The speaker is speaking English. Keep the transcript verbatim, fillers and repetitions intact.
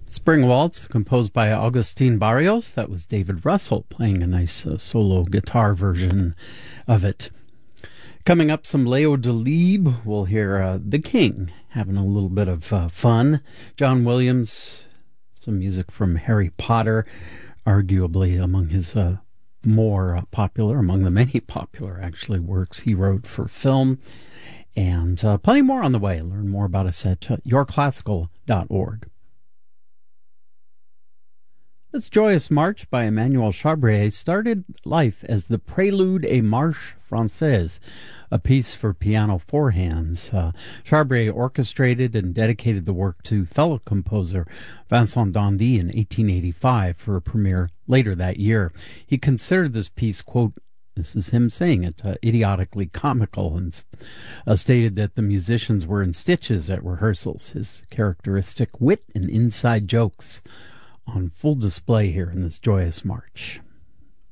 Spring Waltz, composed by Agustin Barrios. That was David Russell playing a nice uh, solo guitar version of it. Coming up, some Leo Delibes. We'll hear uh, The King having a little bit of uh, fun. John Williams, some music from Harry Potter, arguably among his uh, more uh, popular, among the many popular, actually, works he wrote for film. And uh, plenty more on the way. Learn more about us at uh, your classical dot org. This joyous march by Emmanuel Charbrier started life as the Prélude et Marche Française, a piece for piano four hands. Uh, Charbrier orchestrated and dedicated the work to fellow composer Vincent d'Indy in eighteen eighty-five for a premiere later that year. He considered this piece, quote, this is him saying it, uh, idiotically comical, and uh, stated that the musicians were in stitches at rehearsals. His characteristic wit and inside jokes on full display here in this joyous march.